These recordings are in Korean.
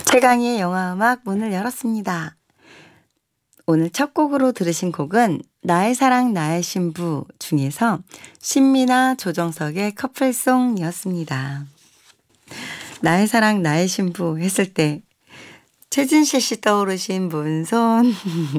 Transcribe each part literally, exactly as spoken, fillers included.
최강희의 영화음악 문을 열었습니다. 오늘 첫 곡으로 들으신 곡은 나의 사랑 나의 신부 중에서 신미나 조정석의 커플송이었습니다. 나의 사랑 나의 신부 했을 때 최진실 씨 떠오르신 분 손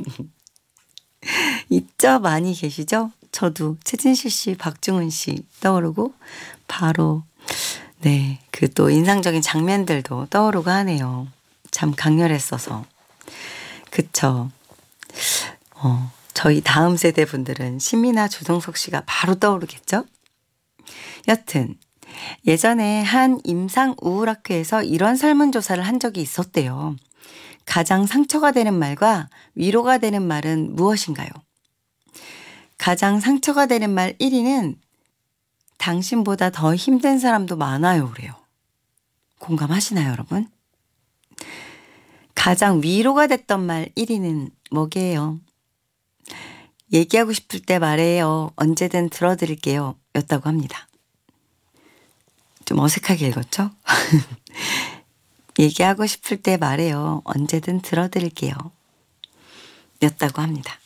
있죠? 많이 계시죠? 저도 최진실 씨, 박중훈 씨 떠오르고 바로 네, 그 또 인상적인 장면들도 떠오르고 하네요. 참 강렬했어서. 그쵸. 어, 저희 다음 세대 분들은 신미나 조정석 씨가 바로 떠오르겠죠? 여튼 예전에 한 임상 우울학회에서 이런 설문조사를 한 적이 있었대요. 가장 상처가 되는 말과 위로가 되는 말은 무엇인가요? 가장 상처가 되는 말 일 위는 당신보다 더 힘든 사람도 많아요 그래요. 공감하시나요 여러분? 가장 위로가 됐던 말 일 위는 뭐게요? 얘기하고 싶을 때 말해요. 언제든 들어드릴게요. 였다고 합니다. 좀 어색하게 읽었죠? 얘기하고 싶을 때 말해요. 언제든 들어드릴게요. 였다고 합니다.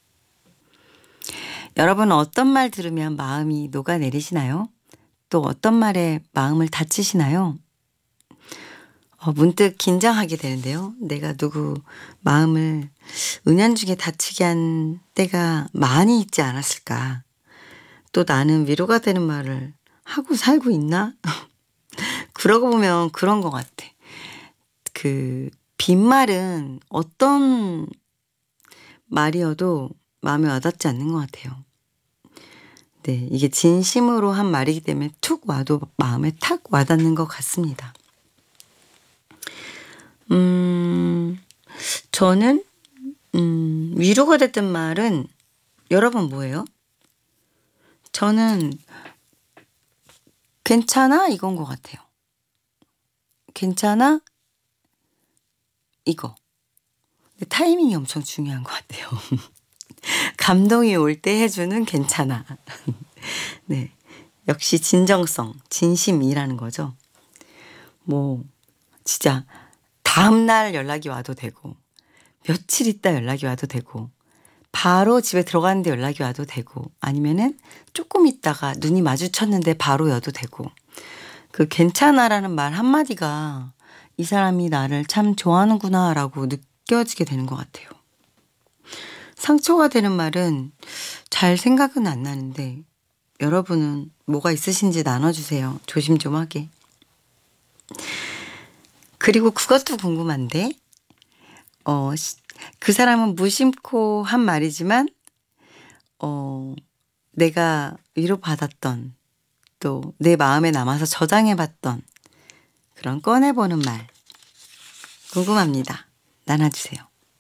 여러분 어떤 말 들으면 마음이 녹아내리시나요? 또 어떤 말에 마음을 다치시나요? 어, 문득 긴장하게 되는데요. 내가 누구 마음을 은연중에 다치게 한 때가 많이 있지 않았을까. 또 나는 위로가 되는 말을 하고 살고 있나? 그러고 보면 그런 것 같아. 그 빈말은 어떤 말이어도 마음에 와닿지 않는 것 같아요. 네, 이게 진심으로 한 말이기 때문에 툭 와도 마음에 탁 와닿는 것 같습니다. 음, 저는 음, 위로가 됐던 말은 여러분 뭐예요? 저는 괜찮아? 이건 것 같아요. 괜찮아? 이거. 근데 타이밍이 엄청 중요한 것 같아요. 감동이 올 때 해주는 괜찮아. 네, 역시 진정성, 진심이라는 거죠. 뭐 진짜 다음날 연락이 와도 되고 며칠 있다 연락이 와도 되고 바로 집에 들어가는데 연락이 와도 되고 아니면은 조금 있다가 눈이 마주쳤는데 바로 여도 되고 그 괜찮아라는 말 한마디가 이 사람이 나를 참 좋아하는구나 라고 느껴지게 되는 것 같아요. 상처가 되는 말은 잘 생각은 안 나는데 여러분은 뭐가 있으신지 나눠주세요. 조심 좀 하게. 그리고 그것도 궁금한데 어, 그 사람은 무심코 한 말이지만 어, 내가 위로받았던 또 내 마음에 남아서 저장해봤던 그런 꺼내보는 말 궁금합니다. 나눠주세요.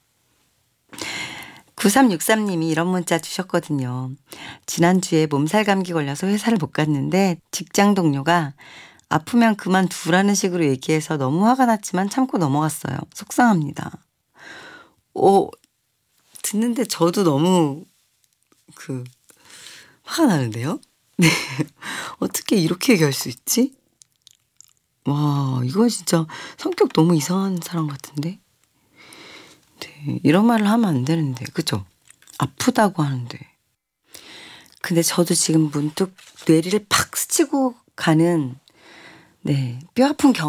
구삼육삼 님이 이런 문자 주셨거든요. 지난주에 몸살 감기 걸려서 회사를 못 갔는데 직장 동료가 아프면 그만두라는 식으로 얘기해서 너무 화가 났지만 참고 넘어갔어요. 속상합니다. 오, 듣는데 저도 너무 그 화가 나는데요? 네. 어떻게 이렇게 얘기할 수 있지? 와, 이거 진짜 성격 너무 이상한 사람 같은데? 네, 이런 말을 하면 안 되는데, 그죠? 아프다고 하는데. 근데 저도 지금 문득 뇌리를 팍 스치고 가는, 네, 뼈 아픈 경험